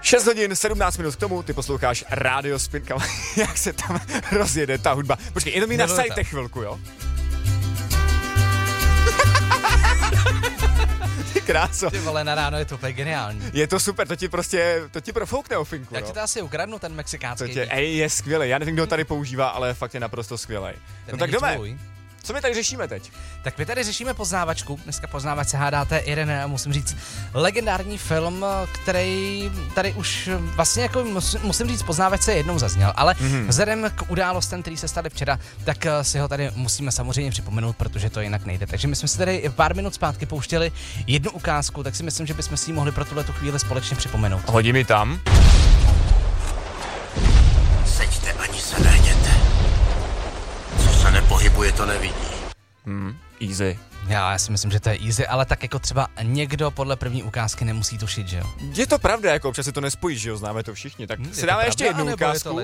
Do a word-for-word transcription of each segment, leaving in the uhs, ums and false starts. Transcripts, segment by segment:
šest hodin, sedmnáct minut k tomu, ty posloucháš Rádio Spin, jak se tam rozjede ta hudba. Počkej, jenom mi nasajte chvilku, jo? Ty kráso. Ty vole, na ráno je to úplně geniální. Je to super, to ti prostě, to ti profoukne o finku, Já no. ti to asi ukradnu, ten mexikánský. To tě, ej, je skvělý, já nevím, kdo ho tady používá, ale fakt je naprosto skvělý. No tak jdeme. Co my tady řešíme teď? Tak my tady řešíme poznávačku. Dneska poznávač se hádáte jeden, musím říct, legendární film, který tady už vlastně jako musím, musím říct, poznávač se jednou zazněl, ale mm-hmm. vzhledem k událostem, který se staly včera, tak si ho tady musíme samozřejmě připomenout, protože to jinak nejde. Takže my jsme si tady pár minut zpátky pouštěli jednu ukázku, tak si myslím, že bychom si ji mohli pro tuhletu chvíli společně připomenout. Hodí mi tam. Seďte, ani se nehněte. Co se nepohybuje, to nevidí. Hmm, easy. Já, já si myslím, že to je easy, ale tak jako třeba někdo podle první ukázky nemusí tušit, že jo? Je to pravda, jako občas si to nespojíš, že jo, známe to všichni, tak hmm, si dáme ještě jednu ukázku.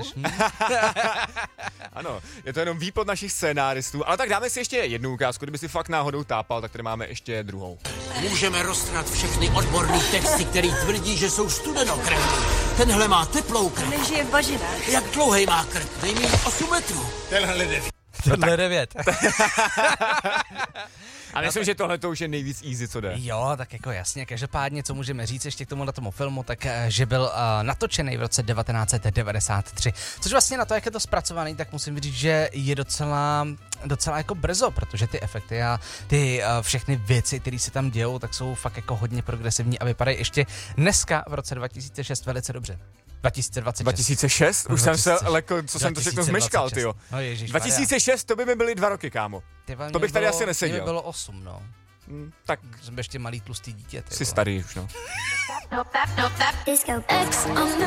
Ano, je to jenom výpod našich scénáristů, ale tak dáme si ještě jednu ukázku, kdyby si fakt náhodou tápal, tak tady máme ještě druhou. Můžeme roztrhat všechny odborný texty, který tvrdí, že jsou studenokrevní. Tenhle má teplou krv. Nežije v bažinách. Jak dlouhej má krk? Nejméně osm metrů. Tenhle devět. Tenhle devět. A myslím, že tohle to už je nejvíc easy, co jde. Jo, tak jako jasně, každopádně, co můžeme říct ještě k tomu na tomu filmu, tak že byl uh, natočený v roce devatenáct set devadesát tři. Což vlastně na to, jak je to zpracovaný, tak musím říct, že je docela, docela jako brzo, protože ty efekty a ty uh, všechny věci, které se tam dějou, tak jsou fakt jako hodně progresivní a vypadají ještě dneska v roce dva tisíce šest velice dobře. dva tisíce dvacet šest. dva tisíce šest? Už jsem se leko, co jsem to všechno zmeškal, tyjo. No ježiš, dva tisíce šest, to by mi byly dva roky, kámo. Tyva, to bych tady bylo, asi neseděl. Mě bylo osm, no. Hmm, tak. Jsem ještě malý tlustý dítě. Jsi starý už, no.